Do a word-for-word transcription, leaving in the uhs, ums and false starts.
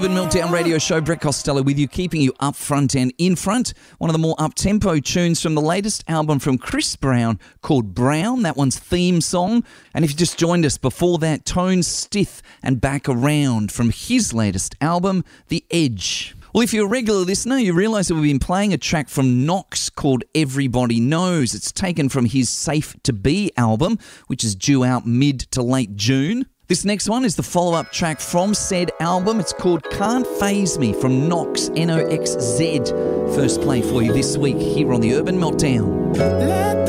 Urban Meltdown Radio Show. Brett Costello with you, keeping you up front and in front. One of the more up-tempo tunes from the latest album from Chris Brown called Brown. That one's theme song. And if you just joined us before that, Tone Stith and Back Around from his latest album, The Edge. Well, if you're a regular listener, you realise that we've been playing a track from Knox called Everybody Knows. It's taken from his Safe to Be album, which is due out mid to late June. This next one is the follow-up track from said album. It's called Can't Faze Me from Knox, N O X Z. First play for you this week here on the Urban Meltdown. Let